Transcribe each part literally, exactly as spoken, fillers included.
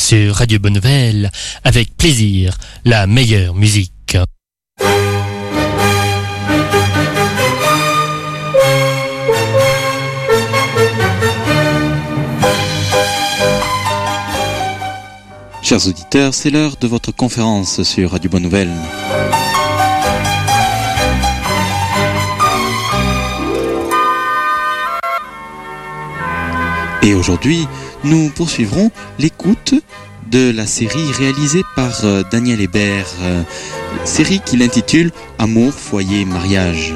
sur Radio Bonne Nouvelle, avec plaisir, la meilleure musique. Chers auditeurs, c'est l'heure de votre conférence sur Radio Bonne Nouvelle. Et aujourd'hui, nous poursuivrons l'écoute de la série réalisée par euh, Daniel Hébert, euh, série qu'il intitule Amour, foyer, mariage.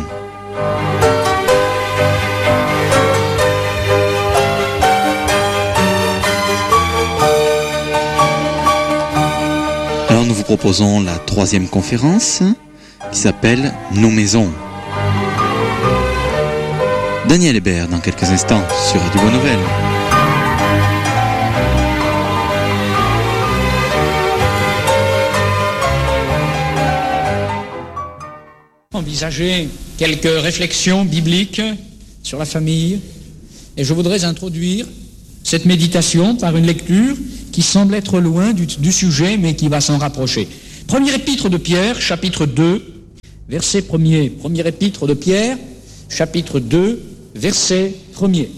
Alors nous vous proposons la troisième conférence qui s'appelle Nos maisons. Daniel Hébert dans quelques instants sur Radio Bonne Nouvelle. Envisager quelques réflexions bibliques sur la famille et je voudrais introduire cette méditation par une lecture qui semble être loin du, du sujet mais qui va s'en rapprocher. Premier épître de Pierre, chapitre deux, verset premier. Premier épître de Pierre, chapitre deux, verset premier.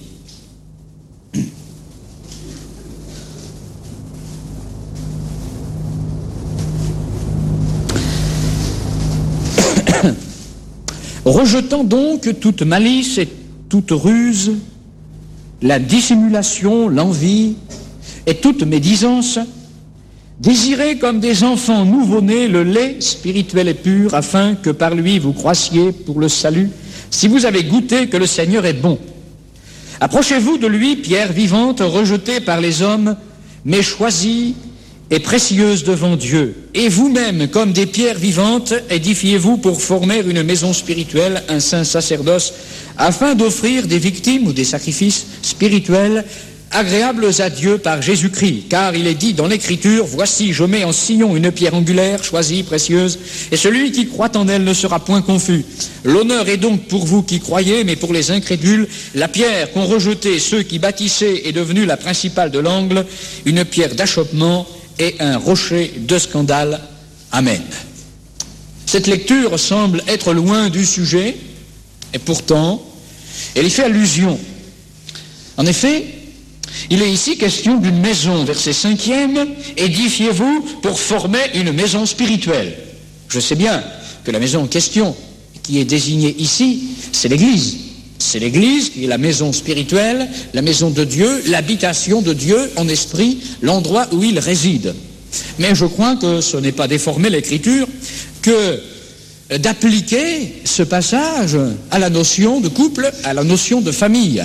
Rejetant donc toute malice et toute ruse, la dissimulation, l'envie et toute médisance, désirez comme des enfants nouveau-nés le lait spirituel et pur, afin que par lui vous croissiez pour le salut, si vous avez goûté que le Seigneur est bon. Approchez-vous de lui, pierre vivante, rejetée par les hommes, mais choisie et précieuse devant Dieu. Et vous-même, comme des pierres vivantes, édifiez-vous pour former une maison spirituelle, un saint sacerdoce, afin d'offrir des victimes ou des sacrifices spirituels agréables à Dieu par Jésus-Christ. Car il est dit dans l'Écriture, voici, je mets en Sion une pierre angulaire, choisie, précieuse, et celui qui croit en elle ne sera point confus. L'honneur est donc pour vous qui croyez, mais pour les incrédules, la pierre qu'ont rejetée ceux qui bâtissaient est devenue la principale de l'angle, une pierre d'achoppement et un rocher de scandale. Amen. Cette lecture semble être loin du sujet, et pourtant, elle y fait allusion. En effet, il est ici question d'une maison, verset cinquième, édifiez-vous pour former une maison spirituelle. Je sais bien que la maison en question, qui est désignée ici, c'est l'Église. C'est l'Église qui est la maison spirituelle, la maison de Dieu, l'habitation de Dieu en esprit, l'endroit où il réside. Mais je crois que ce n'est pas déformer l'Écriture que d'appliquer ce passage à la notion de couple, à la notion de famille,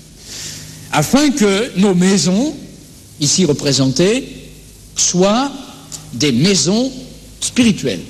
afin que nos maisons, ici représentées, soient des maisons spirituelles.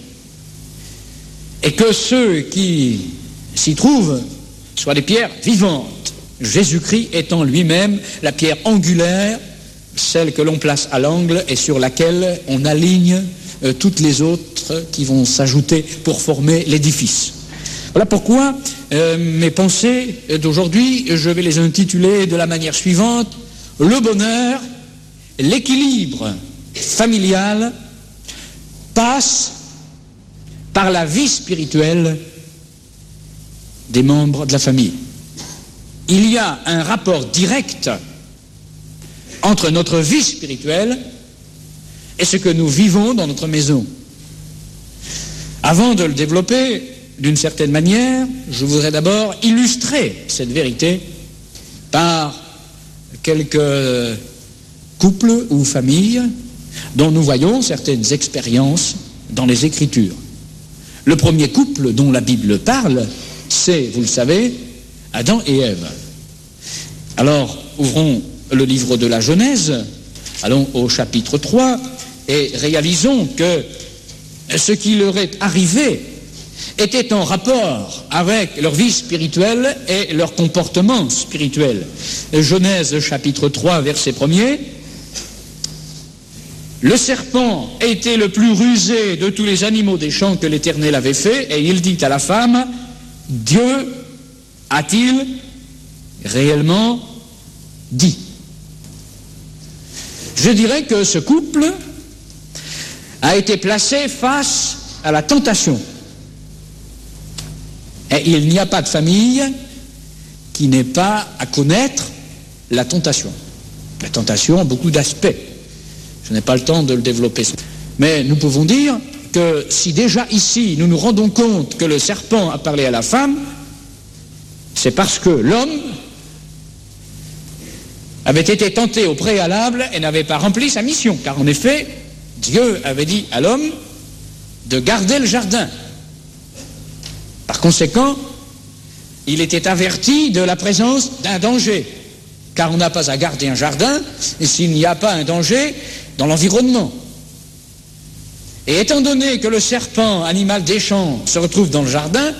Et que ceux qui s'y trouvent soient des pierres vivantes, Jésus-Christ étant lui-même la pierre angulaire, celle que l'on place à l'angle et sur laquelle on aligne euh, toutes les autres qui vont s'ajouter pour former l'édifice. Voilà pourquoi euh, mes pensées d'aujourd'hui, je vais les intituler de la manière suivante: le bonheur, l'équilibre familial passe par la vie spirituelle des membres de la famille. Il y a un rapport direct entre notre vie spirituelle et ce que nous vivons dans notre maison. Avant de le développer, d'une certaine manière, je voudrais d'abord illustrer cette vérité par quelques couples ou familles dont nous voyons certaines expériences dans les Écritures. Le premier couple dont la Bible parle, c'est, vous le savez, Adam et Ève. Alors, ouvrons le livre de la Genèse, allons au chapitre trois, et réalisons que ce qui leur est arrivé était en rapport avec leur vie spirituelle et leur comportement spirituel. Genèse chapitre trois, verset premier. Le serpent était le plus rusé de tous les animaux des champs que l'Éternel avait fait, et il dit à la femme, Dieu a-t-il réellement dit? Je dirais que ce couple a été placé face à la tentation. Et il n'y a pas de famille qui n'ait pas à connaître la tentation. La tentation a beaucoup d'aspects. Je n'ai pas le temps de le développer. Mais nous pouvons dire que si déjà ici nous nous rendons compte que le serpent a parlé à la femme, c'est parce que l'homme avait été tenté au préalable et n'avait pas rempli sa mission. Car en effet, Dieu avait dit à l'homme de garder le jardin. Par conséquent, il était averti de la présence d'un danger. Car on n'a pas à garder un jardin s'il n'y a pas un danger dans l'environnement. Et étant donné que le serpent, animal des champs, se retrouve dans le jardin,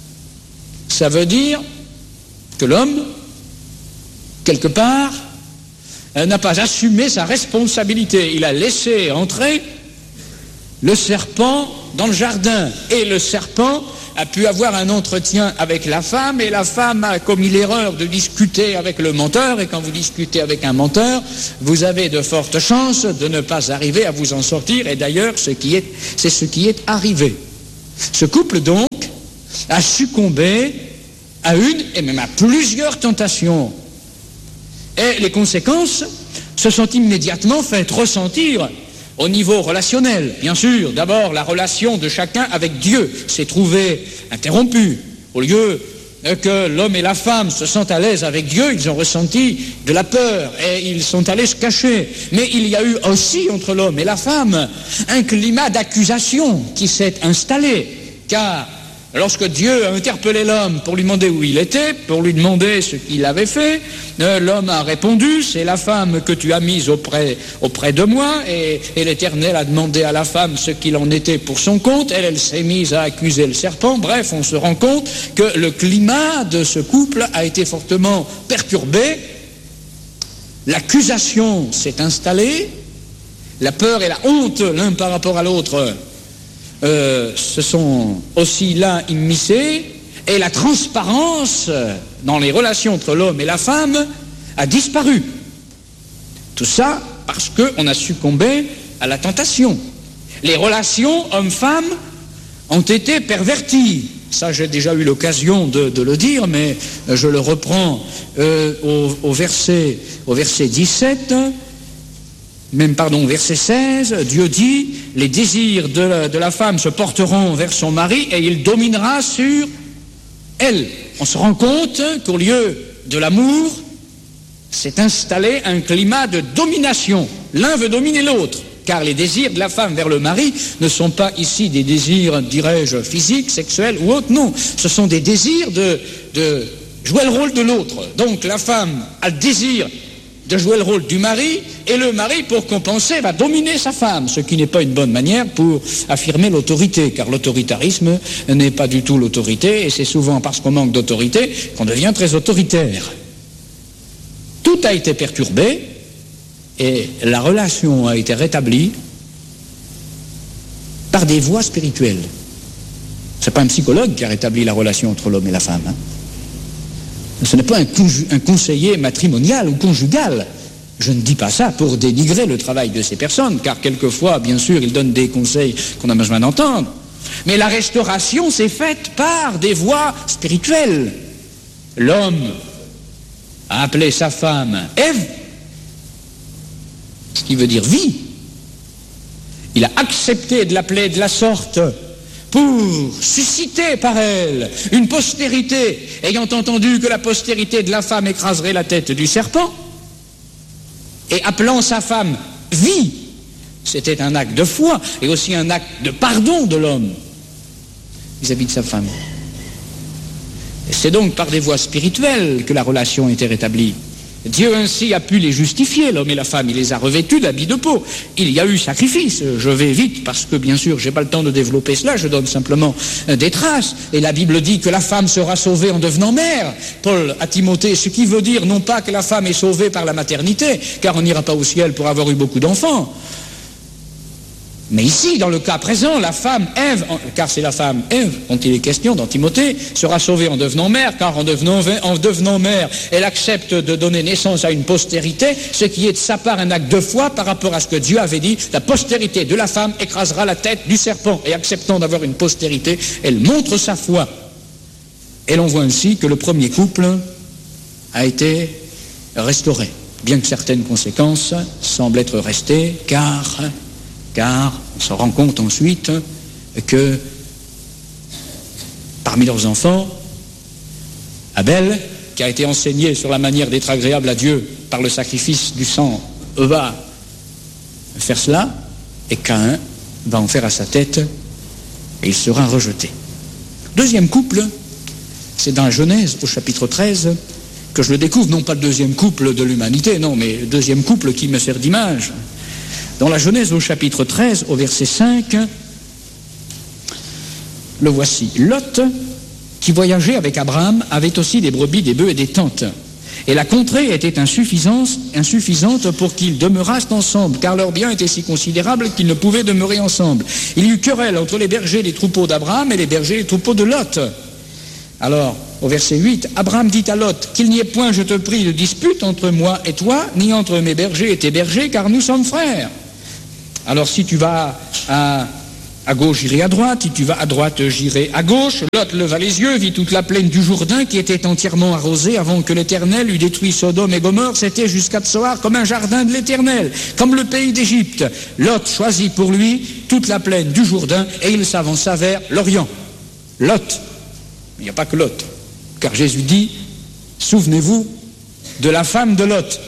ça veut dire que l'homme, quelque part, n'a pas assumé sa responsabilité. Il a laissé entrer le serpent dans le jardin. Et le serpent a pu avoir un entretien avec la femme, et la femme a commis l'erreur de discuter avec le menteur, et quand vous discutez avec un menteur, vous avez de fortes chances de ne pas arriver à vous en sortir, et d'ailleurs, ce qui est, c'est ce qui est arrivé. Ce couple, donc, a succombé à une et même à plusieurs tentations. Et les conséquences se sont immédiatement faites ressentir au niveau relationnel. Bien sûr, d'abord, la relation de chacun avec Dieu s'est trouvée interrompue. Au lieu que l'homme et la femme se sentent à l'aise avec Dieu, ils ont ressenti de la peur et ils sont allés se cacher. Mais il y a eu aussi entre l'homme et la femme un climat d'accusation qui s'est installé, car lorsque Dieu a interpellé l'homme pour lui demander où il était, pour lui demander ce qu'il avait fait, euh, l'homme a répondu, c'est la femme que tu as mise auprès, auprès de moi, et, et l'Éternel a demandé à la femme ce qu'il en était pour son compte, elle, elle s'est mise à accuser le serpent. Bref, on se rend compte que le climat de ce couple a été fortement perturbé, l'accusation s'est installée, la peur et la honte l'un par rapport à l'autre Euh, se sont aussi là immiscés, et la transparence dans les relations entre l'homme et la femme a disparu. Tout ça parce qu'on a succombé à la tentation. Les relations hommes-femmes ont été perverties. Ça, j'ai déjà eu l'occasion de, de le dire, mais je le reprends euh, au, au, verset, au verset dix-sept. Même, pardon, verset seize, Dieu dit, les désirs de la, de la femme se porteront vers son mari et il dominera sur elle. On se rend compte qu'au lieu de l'amour, s'est installé un climat de domination. L'un veut dominer l'autre, car les désirs de la femme vers le mari ne sont pas ici des désirs, dirais-je, physiques, sexuels ou autres, non. Ce sont des désirs de, de jouer le rôle de l'autre. Donc la femme a le désir de jouer le rôle du mari, et le mari, pour compenser, va dominer sa femme, ce qui n'est pas une bonne manière pour affirmer l'autorité, car l'autoritarisme n'est pas du tout l'autorité, et c'est souvent parce qu'on manque d'autorité qu'on devient très autoritaire. Tout a été perturbé, et la relation a été rétablie par des voies spirituelles. Ce n'est pas un psychologue qui a rétabli la relation entre l'homme et la femme, hein. Ce n'est pas un, conju- un conseiller matrimonial ou conjugal. Je ne dis pas ça pour dénigrer le travail de ces personnes, car quelquefois, bien sûr, ils donnent des conseils qu'on a besoin d'entendre. Mais la restauration s'est faite par des voies spirituelles. L'homme a appelé sa femme Ève, ce qui veut dire vie. Il a accepté de l'appeler de la sorte pour susciter par elle une postérité, ayant entendu que la postérité de la femme écraserait la tête du serpent, et appelant sa femme vie. C'était un acte de foi et aussi un acte de pardon de l'homme vis-à-vis de sa femme. Et c'est donc par des voies spirituelles que la relation était rétablie. Dieu ainsi a pu les justifier, l'homme et la femme, il les a revêtus d'habits de peau. Il y a eu sacrifice, je vais vite parce que bien sûr je n'ai pas le temps de développer cela, je donne simplement des traces. Et la Bible dit que la femme sera sauvée en devenant mère, Paul à Timothée, ce qui veut dire non pas que la femme est sauvée par la maternité, car on n'ira pas au ciel pour avoir eu beaucoup d'enfants, Mais ici, dans le cas présent, la femme Ève, car c'est la femme Ève dont il est question dans Timothée, sera sauvée en devenant mère, car en devenant, en devenant mère, elle accepte de donner naissance à une postérité, ce qui est de sa part un acte de foi par rapport à ce que Dieu avait dit, la postérité de la femme écrasera la tête du serpent, et acceptant d'avoir une postérité, elle montre sa foi. Et l'on voit ainsi que le premier couple a été restauré, bien que certaines conséquences semblent être restées, car... car on se rend compte ensuite que parmi leurs enfants, Abel, qui a été enseigné sur la manière d'être agréable à Dieu par le sacrifice du sang, va faire cela, et Caïn va en faire à sa tête, et il sera rejeté. Deuxième couple, c'est dans la Genèse, au chapitre treize, que je le découvre, non pas le deuxième couple de l'humanité, non, mais le deuxième couple qui me sert d'image. Dans la Genèse au chapitre treize, au verset cinq, le voici. Lot, qui voyageait avec Abraham, avait aussi des brebis, des bœufs et des tentes. Et la contrée était insuffisante pour qu'ils demeurassent ensemble, car leurs biens étaient si considérables qu'ils ne pouvaient demeurer ensemble. Il y eut querelle entre les bergers des troupeaux d'Abraham et les bergers des troupeaux de Lot. Alors, au verset huit, Abraham dit à Lot, qu'il n'y ait point, je te prie, de dispute entre moi et toi, ni entre mes bergers et tes bergers, car nous sommes frères. Alors si tu vas à, à gauche, j'irai à droite, si tu vas à droite, j'irai à gauche. Lot leva les yeux, vit toute la plaine du Jourdain qui était entièrement arrosée avant que l'Éternel eût détruit Sodome et Gomorrhe. C'était jusqu'à Tsoar comme un jardin de l'Éternel, comme le pays d'Égypte. Lot choisit pour lui toute la plaine du Jourdain et il s'avança vers l'Orient. Lot, il n'y a pas que Lot, car Jésus dit, souvenez-vous de la femme de Lot.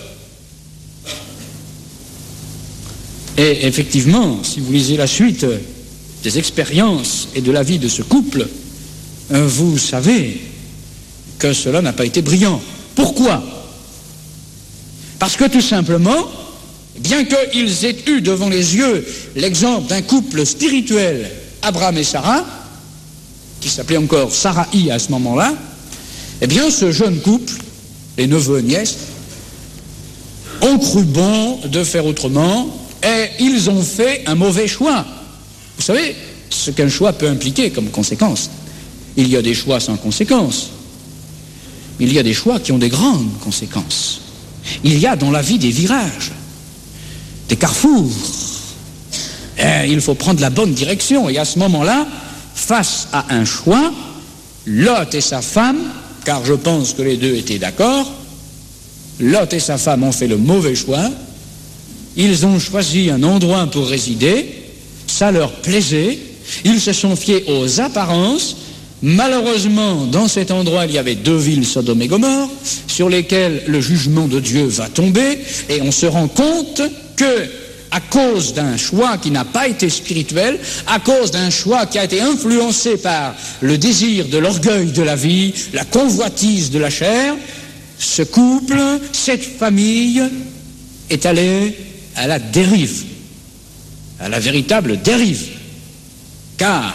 Et effectivement, si vous lisez la suite des expériences et de la vie de ce couple, vous savez que cela n'a pas été brillant. Pourquoi ? Parce que tout simplement, bien qu'ils aient eu devant les yeux l'exemple d'un couple spirituel, Abraham et Sarah, qui s'appelait encore Sarai à ce moment-là, eh bien ce jeune couple, les neveux et nièces, ont cru bon de faire autrement, et ils ont fait un mauvais choix. Vous savez ce qu'un choix peut impliquer comme conséquence. Il y a des choix sans conséquence. Il y a des choix qui ont des grandes conséquences. Il y a dans la vie des virages, des carrefours. Et il faut prendre la bonne direction. Et à ce moment-là, face à un choix, Lot et sa femme, car je pense que les deux étaient d'accord, Lot et sa femme ont fait le mauvais choix. Ils ont choisi un endroit pour résider, ça leur plaisait, ils se sont fiés aux apparences. Malheureusement, dans cet endroit, il y avait deux villes, Sodome et Gomorrhe, sur lesquelles le jugement de Dieu va tomber, et on se rend compte que, à cause d'un choix qui n'a pas été spirituel, à cause d'un choix qui a été influencé par le désir de l'orgueil de la vie, la convoitise de la chair, ce couple, cette famille, est allé à la dérive, à la véritable dérive. Car,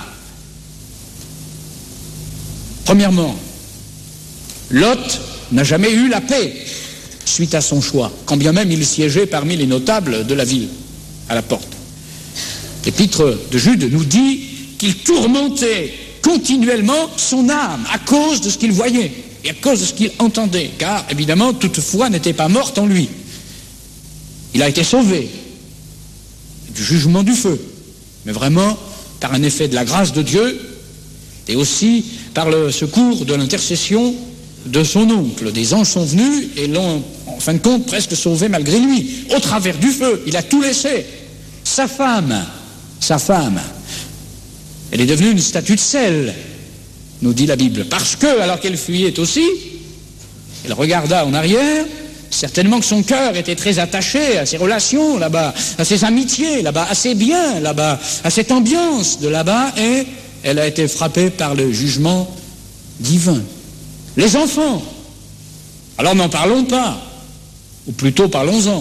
premièrement, Lot n'a jamais eu la paix suite à son choix, quand bien même il siégeait parmi les notables de la ville, à la porte. L'épître de Jude nous dit qu'il tourmentait continuellement son âme à cause de ce qu'il voyait et à cause de ce qu'il entendait, car évidemment toute foi n'était pas morte en lui. Il a été sauvé du jugement du feu, mais vraiment par un effet de la grâce de Dieu et aussi par le secours de l'intercession de son oncle. Des anges sont venus et l'ont, en fin de compte, presque sauvé malgré lui, au travers du feu. Il a tout laissé. Sa femme, sa femme, elle est devenue une statue de sel, nous dit la Bible, parce que, alors qu'elle fuyait aussi, elle regarda en arrière. Certainement que son cœur était très attaché à ses relations là-bas, à ses amitiés là-bas, à ses biens là-bas, à cette ambiance de là-bas, et elle a été frappée par le jugement divin. Les enfants, alors n'en parlons pas, ou plutôt parlons-en.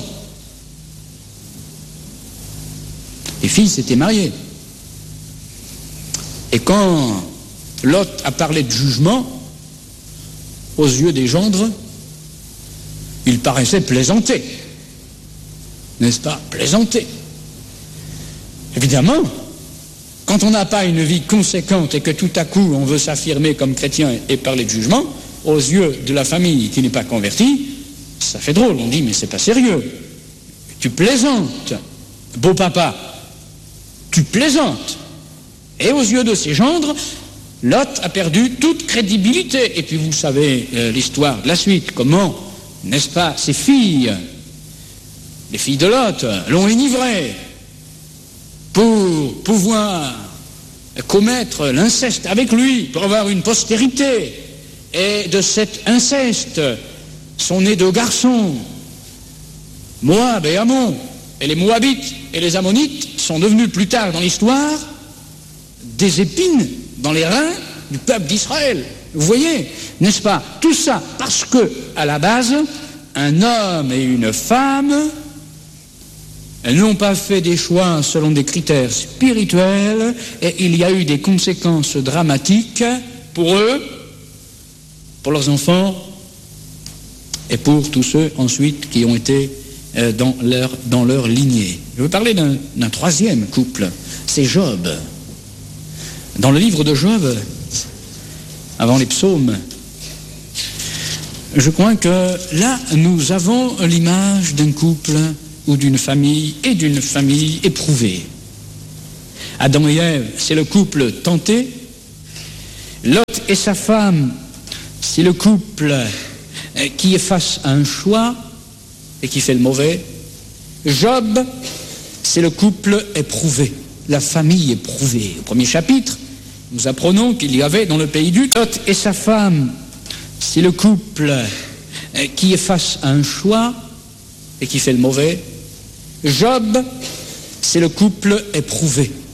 Les filles s'étaient mariées. Et quand Lot a parlé de jugement, aux yeux des gendres, il paraissait plaisanter, n'est-ce pas? Plaisanter. Eh Évidemment, quand on n'a pas une vie conséquente et que tout à coup on veut s'affirmer comme chrétien et parler de jugement, aux yeux de la famille qui n'est pas convertie, ça fait drôle, on dit mais c'est pas sérieux. Tu plaisantes, beau papa, tu plaisantes. Et aux yeux de ses gendres, Lot a perdu toute crédibilité. Et puis vous savez euh, l'histoire de la suite, comment, n'est-ce pas, ses filles, les filles de Lot, l'ont enivré pour pouvoir commettre l'inceste avec lui, pour avoir une postérité. Et de cet inceste sont nés deux garçons, Moab et Ammon. Et les Moabites et les Ammonites sont devenus plus tard dans l'histoire des épines dans les reins du peuple d'Israël. Vous voyez, n'est-ce pas? Tout ça parce que, à la base, un homme et une femme, elles n'ont pas fait des choix selon des critères spirituels, et il y a eu des conséquences dramatiques pour eux, pour leurs enfants, et pour tous ceux ensuite qui ont été euh, dans, leur, dans leur lignée. Je veux parler d'un, d'un troisième couple, c'est Job. Dans le livre de Job, avant les psaumes, je crois que là, nous avons l'image d'un couple ou d'une famille et d'une famille éprouvée. Adam et Ève, c'est le couple tenté. Lot et sa femme, c'est le couple qui est face à un choix et qui fait le mauvais. Job, c'est le couple éprouvé, la famille éprouvée. Au premier chapitre, nous apprenons qu'il y avait dans le pays du Lot et sa femme, c'est le couple qui est face à un choix et qui fait le mauvais. Job, c'est le couple éprouvé,